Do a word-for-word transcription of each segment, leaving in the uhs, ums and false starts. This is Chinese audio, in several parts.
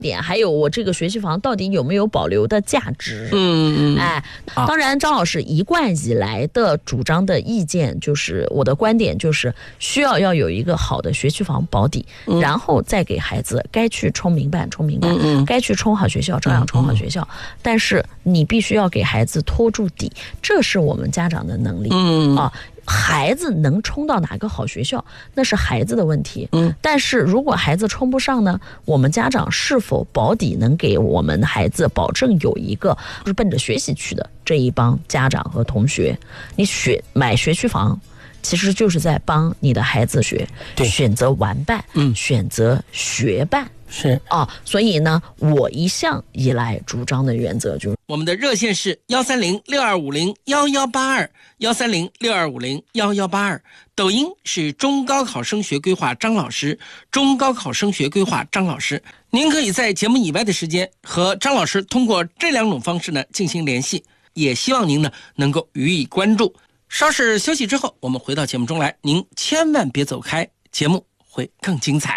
点，还有我这个学区房到底有没有保留的价值。 嗯嗯， 哎，当然张老师一贯以来的主张的意见，就是我的观点就是需要要有一个好的学区房保底，嗯、然后再给孩子该去冲民办冲民办，嗯、该去冲好学校照样冲好学校，嗯、但是你必须要给孩子拖住底，这是我们家长的能力。嗯啊。孩子能冲到哪个好学校，那是孩子的问题。嗯，但是如果孩子冲不上呢，我们家长是否保底能给我们孩子保证有一个就是奔着学习去的这一帮家长和同学，你学买学区房，其实就是在帮你的孩子学选择玩伴，嗯，选择学伴。 是啊，所以呢，我一向以来主张的原则就是， 我们的热线是幺三零六二五零幺幺八二幺三零六二五零幺幺八二，抖音是中高考升学规划张老师，中高考升学规划张老师。您可以在节目以外的时间和张老师通过这两种方式呢进行联系，也希望您呢能够予以关注。稍事休息之后，我们回到节目中来，您千万别走开，节目会更精彩。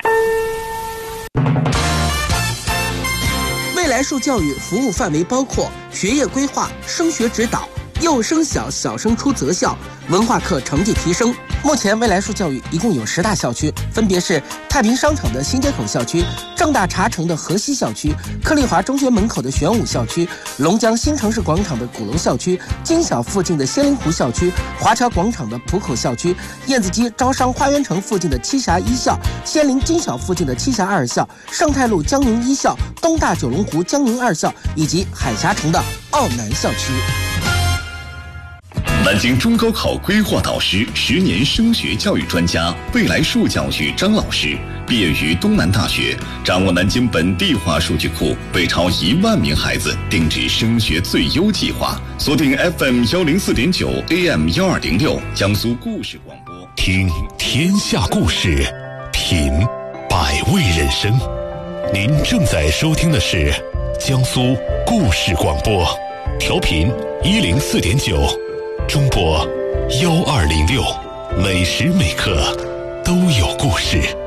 未来树教育服务范围包括学业规划、升学指导、幼升小、小升初择校、文化课成绩提升。目前未来树教育一共有十大校区，分别是太平商场的新街口校区、正大茶城的河西校区、克利华中学门口的玄武校区、龙江新城市广场的鼓楼校区、金小附近的仙灵湖校区、华侨广场的浦口校区、燕子矶招商花园城附近的栖霞一校、仙林金小附近的栖霞二校、盛泰路江宁一校、东大九龙湖江宁二校以及海峡城的奥南校区。 南京中高考规划导师，十年升学教育专家，未来树教育张老师，毕业于东南大学，掌握南京本地化数据库，为超一万名孩子定制升学最优计划。锁定 F M 幺零四点九 A M 幺二零六江苏故事广播， 听天下故事，品百味人生。您正在收听的是江苏故事广播，调频一零四点九。中波幺二零六，每时每刻都有故事。